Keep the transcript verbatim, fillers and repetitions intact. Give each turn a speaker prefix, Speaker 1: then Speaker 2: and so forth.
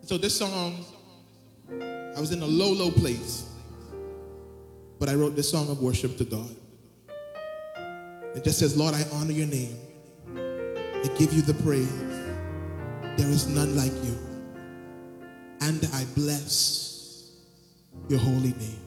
Speaker 1: So this song, I was in a low, low place, but I wrote this song of worship to God. It just says, Lord, I honor your name. I give you the praise. There is none like you. And I bless your holy name.